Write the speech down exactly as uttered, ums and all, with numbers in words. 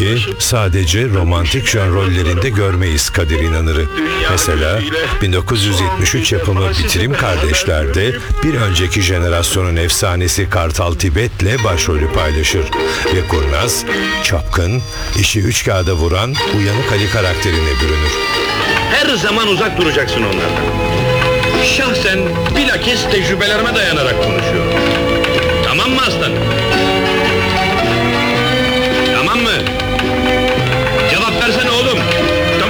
ki sadece romantik jön rollerinde görmeyiz Kadir İnanır'ı. Mesela bin dokuz yüz yetmiş üç yapımı Bitirim Kardeşler'de bir önceki jenerasyonun efsanesi Kartal Tibet'le başrolü paylaşır. Ve kurnaz, çapkın, işi üç kağıda vuran uyanık Ali karakterine bürünür. Her zaman uzak duracaksın onlardan. Şahsen bilakis tecrübelerime dayanarak konuşuyorum. Tamam mı aslanım?